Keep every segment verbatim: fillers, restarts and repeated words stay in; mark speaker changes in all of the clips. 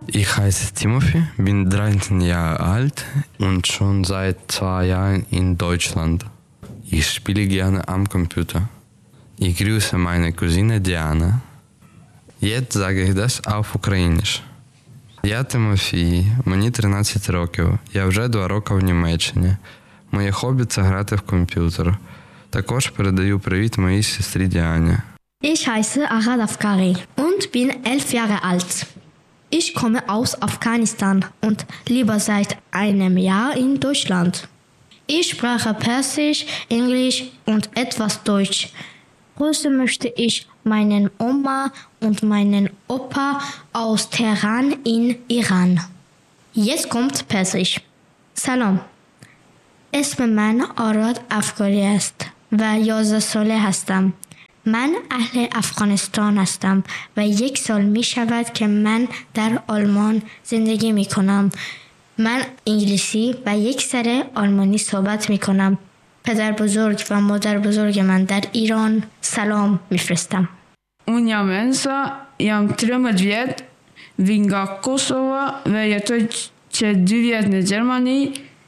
Speaker 1: Ich heiße Timothy, bin dreizehn Jahre alt und schon seit zwei Jahren in Deutschland. Ich spiele gerne am Computer. Ich grüße meine Cousine Diana. Jetzt sage ich das auf Українською. Я Тимофій, мені тринадцять років. Я вже два роки в Німеччині. Моє хобі – це грати в комп'ютер. Також передаю привіт моїй сестрі Діані.
Speaker 2: Ich heiße Arad Afkari und bin elf Jahre alt. Ich komme aus Afghanistan und lebe seit einem Jahr in Deutschland. Ich spreche Persisch, Englisch und etwas Deutsch. Grüßen möchte ich meinen Oma und meinen Opa aus Teheran in Iran. Jetzt kommt Persisch. سلام. اسم من آراد افکاری است و یازده ساله هستم. من اهل افغانستان هستم و یک سال می شود که من در آلمان زندگی می کنم. من انگلیسی و یک سر آلمانی صحبت می کنم. پدر بزرگ و مادر بزرگ من در ایران سلام می فرستم.
Speaker 3: Unë jam Ensa, jam tridhjetë vjet, vi nga Kosova dhe jetoj që dy vjet në Gjermani,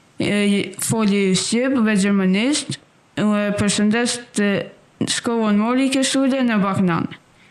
Speaker 3: foli shqip dhe gjermanisht, dhe përshëndes të shkollën Molike Shule në Baknan.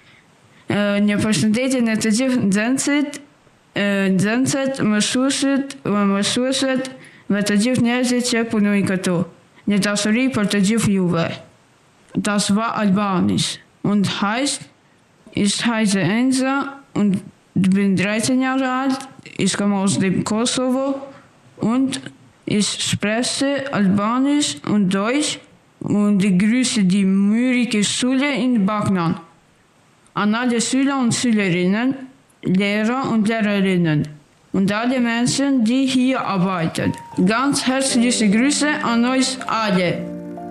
Speaker 3: Një përshëndetje në të gjithë nxënësit, nxënësit, mësuesit dhe mësueset dhe të gjithë njerëzit që punojnë këtu. Një dashuri për të gjithë juve. Das war Albanisch und heißt, ich heiße Enza und bin dreizehn Jahre alt. Ich komme aus dem Kosovo und ich spreche Albanisch und Deutsch und ich grüße die Molike Schule in Baknan. An alle Schüler und Schülerinnen, Lehrer und Lehrerinnen und alle Menschen, die hier arbeiten. Ganz herzliche Grüße an euch alle.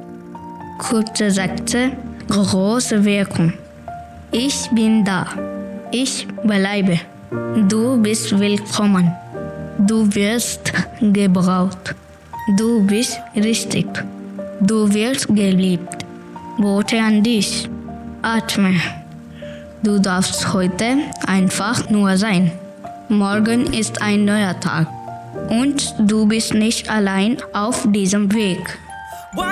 Speaker 2: Kurze Sätze, große Wirkung. Ich bin da. Ich bleibe. Du bist willkommen. Du wirst gebraucht. Du bist richtig. Du wirst geliebt. Worte an dich. Atme. Du darfst heute einfach nur sein. Morgen ist ein neuer Tag. Und du bist nicht allein auf diesem Weg.